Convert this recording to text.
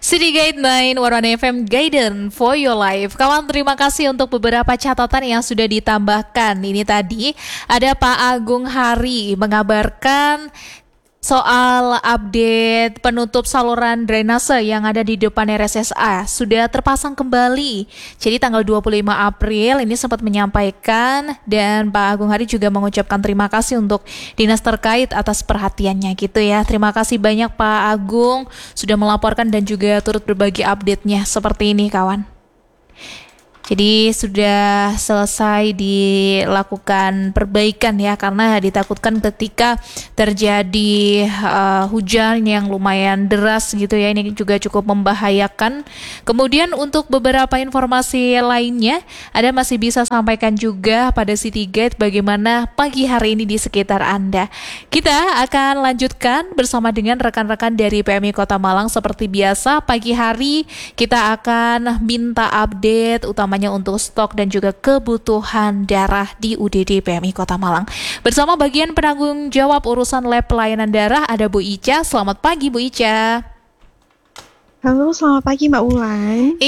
City Guide 9 Warna FM Guidance for your life. Kawan, terima kasih untuk beberapa catatan yang sudah ditambahkan. Ini tadi ada Pak Agung Hari mengabarkan soal update penutup saluran drainase yang ada di depan RSSA sudah terpasang kembali. Jadi tanggal 25 April ini sempat menyampaikan, dan Pak Agung Hari juga mengucapkan terima kasih untuk dinas terkait atas perhatiannya gitu ya. Terima kasih banyak Pak Agung sudah melaporkan dan juga turut berbagi update-nya seperti ini kawan. Jadi sudah selesai dilakukan perbaikan ya, karena ditakutkan ketika terjadi hujan yang lumayan deras gitu ya, ini juga cukup membahayakan. Kemudian untuk beberapa informasi lainnya, Anda masih bisa sampaikan juga pada City Guide bagaimana pagi hari ini di sekitar Anda. Kita akan lanjutkan bersama dengan rekan-rekan dari PMI Kota Malang. Seperti biasa pagi hari kita akan minta update utamanya untuk stok dan juga kebutuhan darah di UDD PMI Kota Malang. Bersama bagian penanggung jawab urusan lab pelayanan darah ada Bu Ica. Selamat pagi Bu Ica. Halo, selamat pagi Mbak Ulan.